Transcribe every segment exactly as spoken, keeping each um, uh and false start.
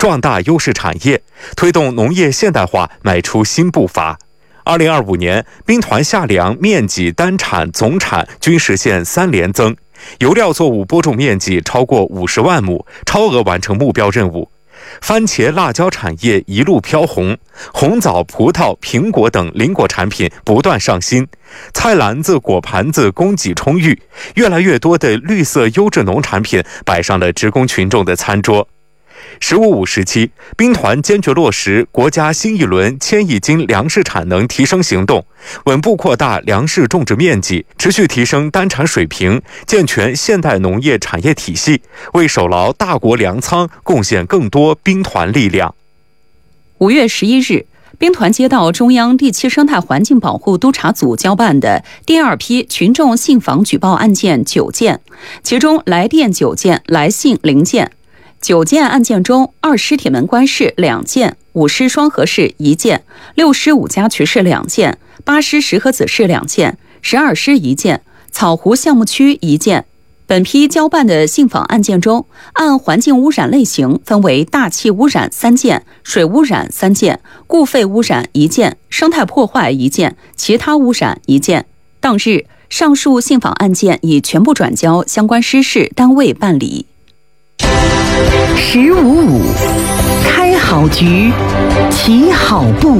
壮大优势产业，推动农业现代化迈出新步伐。二零二五年，兵团夏粮面积、单产、总产均实现三连增，油料作物播种面积超过五十万亩，超额完成目标任务。番茄、辣椒产业一路飘红，红枣、葡萄、苹果等邻果产品不断上新，菜篮子、果盘子供给充裕，越来越多的绿色优质农产品摆上了职工群众的餐桌。十五五时期，兵团坚决落实国家新一轮千亿斤粮食产能提升行动，稳步扩大粮食种植面积，持续提升单产水平，健全现代农业产业体系，为守牢大国粮仓贡献更多兵团力量。 五月十一日，兵团接到中央第七生态环境保护督察组交办的第二批群众信访举报案件九件，其中来电九件，来信零件。九件案件中，二师铁门关市两件，五师双河市一件，六师五家渠市两件，八师石河子市两件，十二师一件，草湖项目区一件。本批交办的信访案件中，按环境污染类型分为大气污染三件，水污染三件，固废污染一件，生态破坏一件，其他污染一件。当日，上述信访案件已全部转交相关师事单位办理。 十五五，开好局，起好步。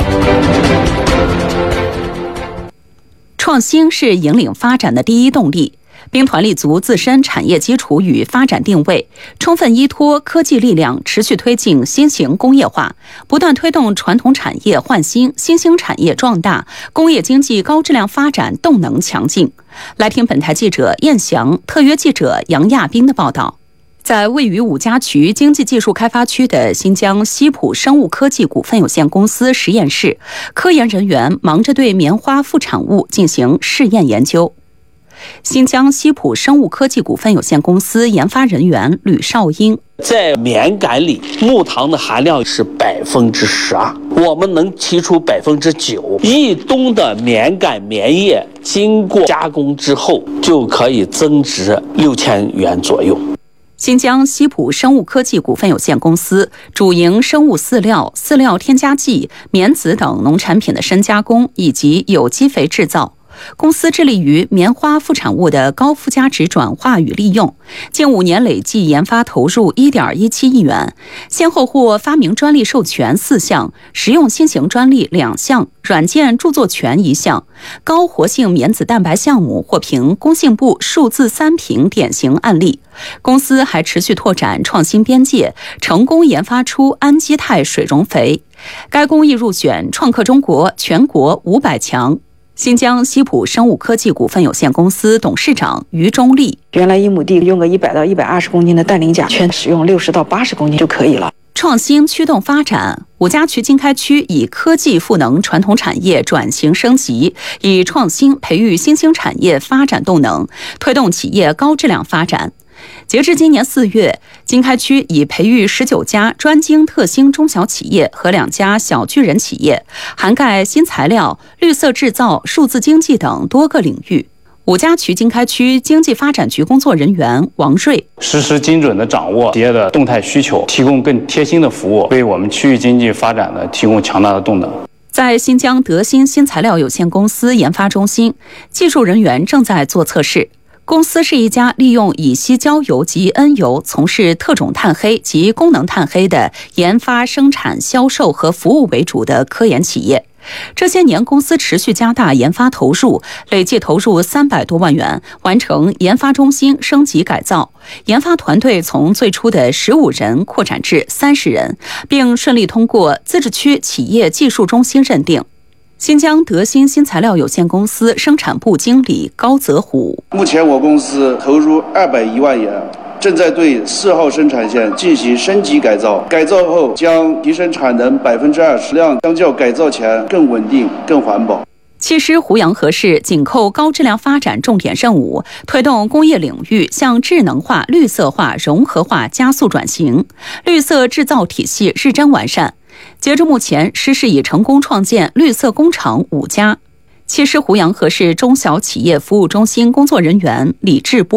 创新是引领发展的第一动力。兵团立足自身产业基础与发展定位，充分依托科技力量，持续推进新型工业化，不断推动传统产业焕新、新兴产业壮大，工业经济高质量发展动能强劲。来听本台记者燕翔、特约记者杨亚斌的报道。在位于五家渠经济技术开发区的新疆西普生物科技股份有限公司实验室，科研人员忙着对棉花副产物进行试验研究。新疆西普生物科技股份有限公司研发人员吕少英， 在棉秆里，木糖的含量是百分之十二，我们能提出百分之九。一吨的棉秆棉叶经过加工之后，就可以增值六千元左右。 新疆西普生物科技股份有限公司主营生物饲料、饲料添加剂、棉籽等农产品的深加工以及有机肥制造。公司致力于棉花副产物的高附加值转化与利用，近五年累计研发投入 一点一七亿元，先后获发明专利授权四项，实用新型专利两项，软件著作权一项。高活性棉籽蛋白项目获评工信部数字三评典型案例。公司还持续拓展创新边界，成功研发出氨基肽水溶肥。该工艺入选创客中国全国五百强。新疆西普生物科技股份有限公司董事长于中立， 原来一亩地用个一百到一百二十公斤的氮磷钾，全使用六十到八十公斤就可以了。 创新驱动发展，五家渠经开区以科技赋能传统产业转型升级，以创新培育新兴产业发展动能，推动企业高质量发展。截至今年四月，经开区已培育十九家专精特新中小企业和两家小巨人企业，涵盖新材料、绿色制造、数字经济等多个领域。五家渠经开区经济发展局工作人员王瑞， 实时精准的掌握企业的动态需求，提供更贴心的服务，为我们区域经济发展的提供强大的动能。 在新疆德新新材料有限公司研发中心，技术人员正在做测试。公司是一家利用乙烯焦油及 N 油从事特种碳黑及功能碳黑的研发、生产、销售和服务为主的科研企业。这些年，公司持续加大研发投入，累计投入三百多万元，完成研发中心升级改造。研发团队从最初的十五人扩展至三十人，并顺利通过自治区企业技术中心认定。新疆德新新材料有限公司生产部经理高泽虎， 目前我公司投入二百一万元，正在对四号生产线进行升级改造，改造后将提升产能百分之二十，量相较改造前更稳定、更环保。 七师胡杨河市紧扣高质量发展重点任务，推动工业领域向智能化、绿色化、融合化加速转型，绿色制造体系日臻完善。截至目前，师市已成功创建绿色工厂五家。七师胡杨河市中小企业服务中心工作人员李志波，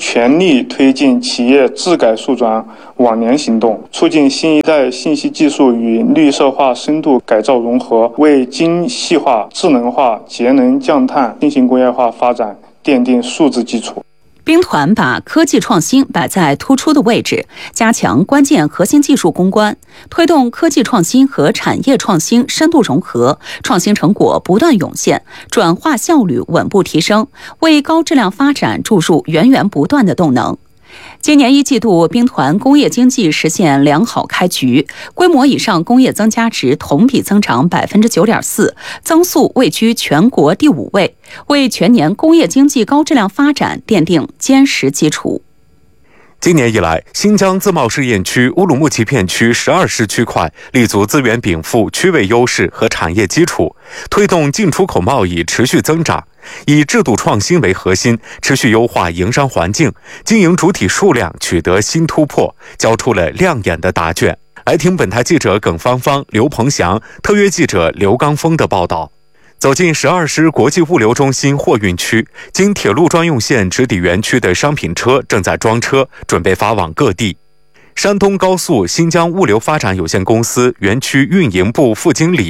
全力推进企业质改速转网联行动，促进新一代信息技术与绿色化深度改造融合，为精细化、智能化、节能降碳、新型工业化发展奠定数字基础。 兵团把科技创新摆在突出的位置，加强关键核心技术攻关，推动科技创新和产业创新深度融合，创新成果不断涌现，转化效率稳步提升，为高质量发展注入源源不断的动能。今年一季度，兵团工业经济实现良好开局，规模以上工业增加值同比增长百分之九点四，增速位居全国第五位，为全年工业经济高质量发展奠定坚实基础。 今年以来，新疆自贸试验区乌鲁木齐片区十二市区块立足资源禀赋、区位优势和产业基础，推动进出口贸易持续增长，以制度创新为核心，持续优化营商环境，经营主体数量取得新突破，交出了亮眼的答卷。来听本台记者耿芳芳、刘鹏翔，特约记者刘刚峰的报道。走进十二师国际物流中心货运区，经铁路专用线直抵园区的商品车正在装车，准备发往各地。山东高速新疆物流发展有限公司园区运营部副经理